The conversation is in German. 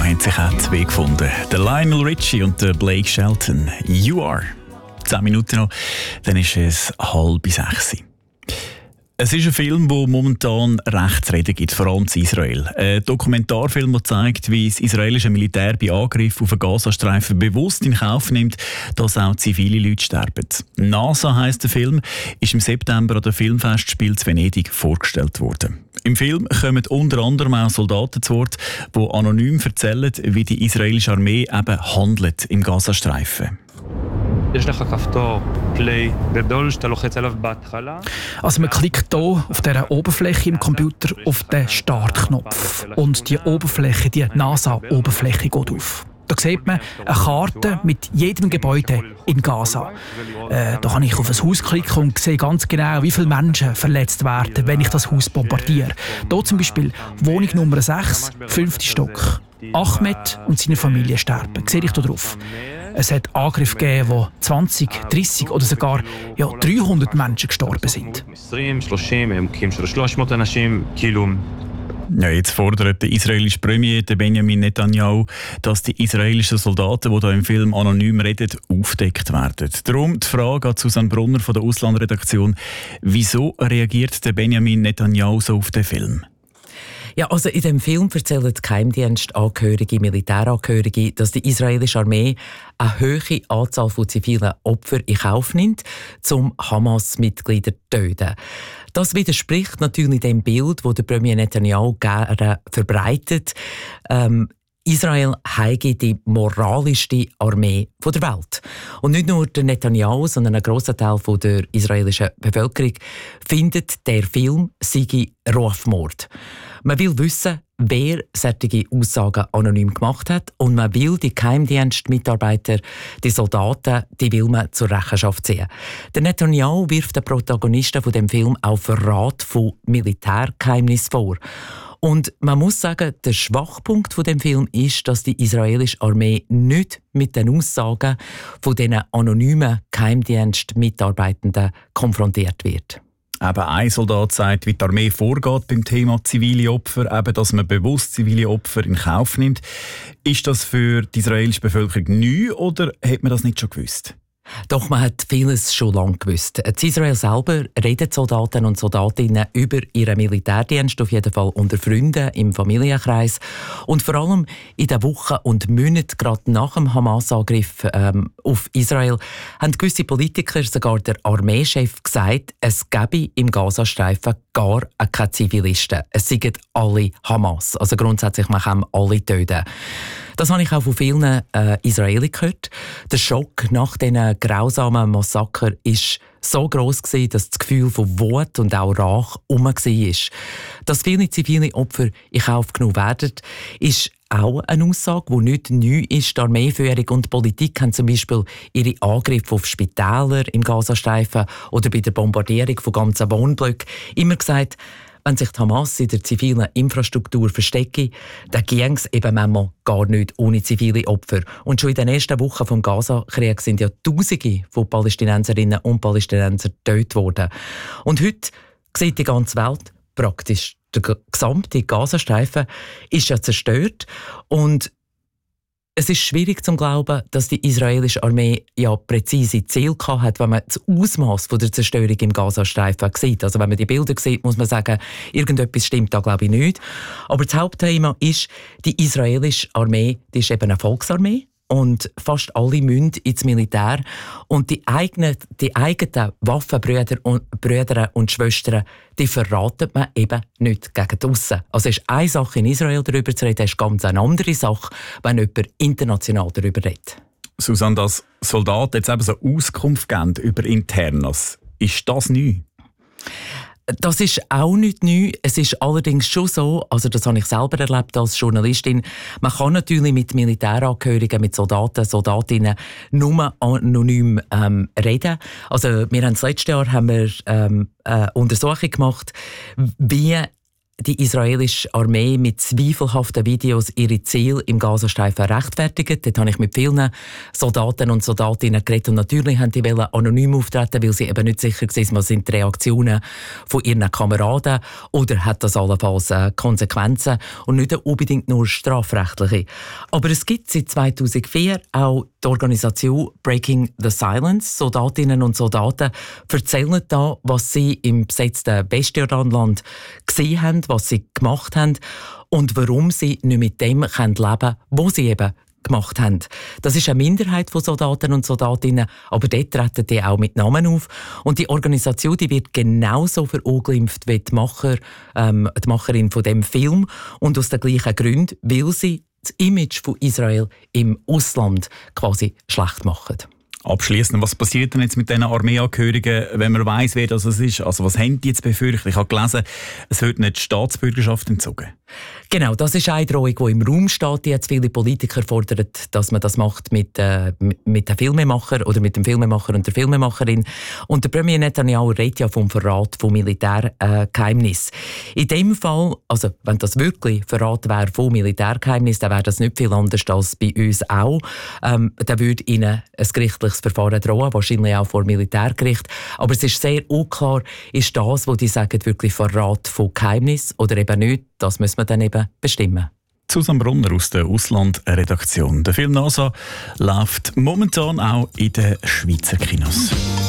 Da haben sich auch zwei gefunden. Der Lionel Richie und der Blake Shelton. You Are. 10 Minuten noch, dann ist es 5:30. Es ist ein Film, der momentan recht zu reden gibt, vor allem in Israel. Ein Dokumentarfilm, der zeigt, wie das israelische Militär bei Angriffen auf den Gazastreifen bewusst in Kauf nimmt, dass auch zivile Leute sterben. NASA heisst der Film, ist im September an der Filmfestspiel zu Venedig vorgestellt worden. Im Film kommen unter anderem auch Soldaten zu Wort, die anonym erzählen, wie die israelische Armee eben handelt im Gazastreifen. Also man klickt hier auf dieser Oberfläche im Computer auf den Startknopf und die Oberfläche, die NASA-Oberfläche geht auf. Da sieht man eine Karte mit jedem Gebäude in Gaza. Da kann ich auf ein Haus klicken und sehe ganz genau, wie viele Menschen verletzt werden, wenn ich das Haus bombardiere. Hier zum Beispiel Wohnung Nummer 6, 5. Stock. Ahmed und seine Familie sterben. Sehe ich hier drauf. Es hat Angriffe gegeben, wo 20, 30 oder sogar 300 Menschen gestorben sind. Ja, jetzt fordert der israelische Premier Benjamin Netanyahu, dass die israelischen Soldaten, die hier im Film anonym reden, aufgedeckt werden. Darum die Frage an Susanne Brunner von der Auslandredaktion: Wieso reagiert der Benjamin Netanyahu so auf den Film? Ja, also in dem Film erzählen Geheimdienstangehörige, Militärangehörige, dass die israelische Armee eine hohe Anzahl von zivilen Opfern in Kauf nimmt, um Hamas-Mitglieder zu töten. Das widerspricht natürlich dem Bild, das der Premier Netanyahu gerne verbreitet. Israel habe die moralischste Armee der Welt. Und nicht nur der Netanyahu, sondern ein grosser Teil der israelischen Bevölkerung findet, der Film sei Rufmord. Man will wissen, wer solche Aussagen anonym gemacht hat, und man will die Geheimdienstmitarbeiter, die Soldaten, die will man zur Rechenschaft ziehen. Der Netanyahu wirft den Protagonisten von dem Film auch Verrat von Militärgeheimnissen vor. Und man muss sagen, der Schwachpunkt von dem Film ist, dass die israelische Armee nicht mit den Aussagen von diesen anonymen Geheimdienstmitarbeitenden konfrontiert wird. Eben ein Soldat sagt, wie die Armee vorgeht beim Thema zivile Opfer, eben, dass man bewusst zivile Opfer in Kauf nimmt. Ist das für die israelische Bevölkerung neu oder hat man das nicht schon gewusst? Doch, man hat vieles schon lange gewusst. In Israel selber reden Soldaten und Soldatinnen über ihren Militärdienst, auf jeden Fall unter Freunden, im Familienkreis. Und vor allem in den Wochen und Monaten, gerade nach dem Hamas-Angriff auf Israel, haben gewisse Politiker, sogar der Armeechef, gesagt, es gebe im Gazastreifen gar keine Zivilisten. Es seien alle Hamas. Also grundsätzlich, man kann alle töten. Das habe ich auch von vielen Israelis gehört. Der Schock nach diesen grausamen Massaker war so gross, dass das Gefühl von Wut und auch Rache herum war. Dass viele zivile Opfer in Kauf genommen werden, ist auch eine Aussage, die nicht neu ist. Die Armeeführung und die Politik haben zum Beispiel ihre Angriffe auf Spitäler im Gazastreifen oder bei der Bombardierung von ganzen Wohnblöcken immer gesagt, wenn sich die Hamas in der zivilen Infrastruktur verstecke, dann ginge es eben manchmal gar nicht ohne zivile Opfer. Und schon in den ersten Wochen des Gaza-Kriegs sind ja Tausende von Palästinenserinnen und Palästinensern getötet worden. Und heute sieht die ganze Welt praktisch, der gesamte Gazastreifen ist ja zerstört. Und es ist schwierig zu glauben, dass die israelische Armee ja präzise Ziele hatte, wenn man das Ausmaß der Zerstörung im Gazastreifen sieht. Also wenn man die Bilder sieht, muss man sagen, irgendetwas stimmt da, glaube ich, nicht. Aber das Hauptthema ist, die israelische Armee, die ist eben eine Volksarmee. Und fast alle müssen ins Militär. Und die eigenen Waffenbrüder und Schwestern, die verraten man eben nicht gegen die Aussen. Also es ist eine Sache, in Israel darüber zu reden, es ist ganz eine andere Sache, wenn jemand international darüber redet. Susanne, dass Soldaten jetzt eben so Auskunft geben über Internas, ist das neu? Das ist auch nicht neu. Es ist allerdings schon so, also das habe ich selber erlebt als Journalistin, man kann natürlich mit Militärangehörigen, mit Soldaten, Soldatinnen nur anonym reden. Also wir haben das letzte Jahr eine Untersuchung gemacht, wie die israelische Armee mit zweifelhaften Videos ihre Ziele im Gazastreifen rechtfertigt. Dort habe ich mit vielen Soldaten und Soldatinnen geredet und natürlich haben die anonym auftreten, weil sie eben nicht sicher waren, was sind die Reaktionen von ihren Kameraden oder hat das allenfalls Konsequenzen und nicht unbedingt nur strafrechtliche. Aber es gibt seit 2004 auch die Organisation Breaking the Silence. Soldatinnen und Soldaten erzählen da, was sie im besetzten Westjordanland gesehen haben, was sie gemacht haben und warum sie nicht mit dem leben können, was sie eben gemacht haben. Das ist eine Minderheit von Soldaten und Soldatinnen, aber dort treten die auch mit Namen auf. Und die Organisation, die wird genauso verunglimpft wie die Macherin von dem Film und aus den gleichen Gründen, weil sie das Image von Israel im Ausland quasi schlecht machen. Abschließend, was passiert denn jetzt mit diesen Armeeangehörigen, wenn man weiss, wer das ist? Also was haben die jetzt befürchtet? Ich habe gelesen, es wird nicht die Staatsbürgerschaft entzogen. Genau, das ist eine Drohung, die im Raum steht. Jetzt viele Politiker fordern, dass man das macht mit dem Filmemacher oder mit dem Filmemacher und der Filmemacherin. Und der Premier Netanyahu redet ja vom Verrat von Militärgeheimnissen. In dem Fall, also wenn das wirklich Verrat wäre von Militärgeheimnissen, dann wäre das nicht viel anders als bei uns auch. Dann würde ihnen ein gerichtliches Verfahren drohen, wahrscheinlich auch vor Militärgericht. Aber es ist sehr unklar, ist das, was die sagen, wirklich Verrat von Geheimnissen oder eben nicht. Das müssen wir dann eben bestimmen. Susanne Brunner aus der Auslandredaktion. Der Film «NASA» läuft momentan auch in den Schweizer Kinos.